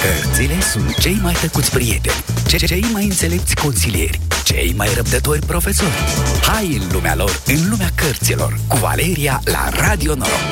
Cărțile sunt cei mai tăcuți prieteni, cei mai înțelepți consilieri, cei mai răbdători profesori. Hai în lumea lor, în lumea cărților, cu Valeria la Radio Noroc.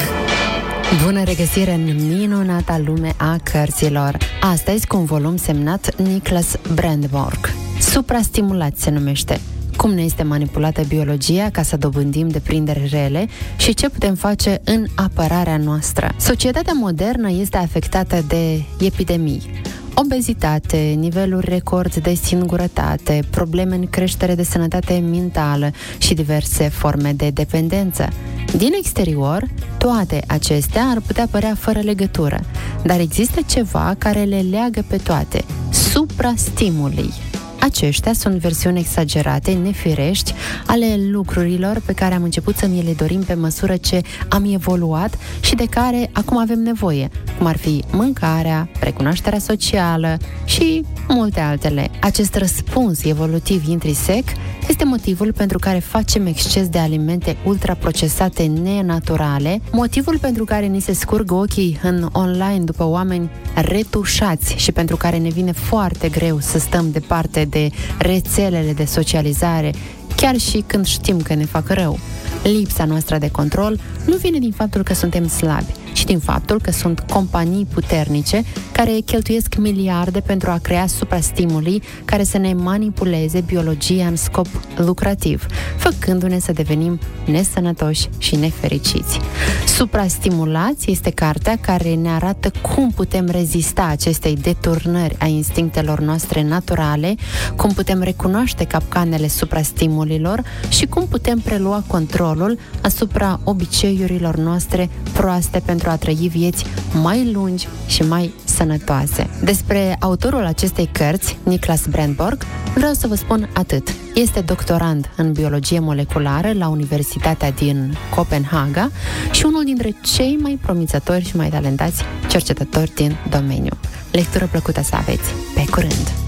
Bună regăsire în minunata lume a cărților. Astăzi cu un volum semnat Niklas Brandborg. Suprastimulați se numește. Cum ne este manipulată biologia ca să dobândim deprinderi rele și ce putem face în apărarea noastră. Societatea modernă este afectată de epidemii. Obezitate, niveluri record de singurătate, probleme în creștere de sănătate mentală și diverse forme de dependență. Din exterior, toate acestea ar putea părea fără legătură, dar există ceva care le leagă pe toate: suprastimulii. Aceștia sunt versiuni exagerate, nefirești, ale lucrurilor pe care am început să mi le dorim pe măsură ce am evoluat și de care acum avem nevoie, cum ar fi mâncarea, recunoașterea socială și multe altele. Acest răspuns evolutiv intrinsec este motivul pentru care facem exces de alimente ultraprocesate nenaturale, motivul pentru care ni se scurg ochii în online după oameni retușați și pentru care ne vine foarte greu să stăm departe de rețelele de socializare, chiar și când știm că ne fac rău. Lipsa noastră de control nu vine din faptul că suntem slabi, ci din faptul că sunt companii puternice care cheltuiesc miliarde pentru a crea suprastimulii care să ne manipuleze biologia în scop lucrativ, făcându-ne să devenim nesănătoși și nefericiți. Suprastimulați este cartea care ne arată cum putem rezista acestei deturnări a instinctelor noastre naturale, cum putem recunoaște capcanele suprastimulilor și cum putem prelua controlul asupra obiceiurilor noastre proaste pentru a trăi vieți mai lungi și mai sănătoase. Despre autorul acestei cărți, Niklas Brandborg, vreau să vă spun atât. Este doctorand în biologie moleculară la Universitatea din Copenhaga și unul dintre cei mai promițători și mai talentați cercetători din domeniu. Lectură plăcută să aveți! Pe curând!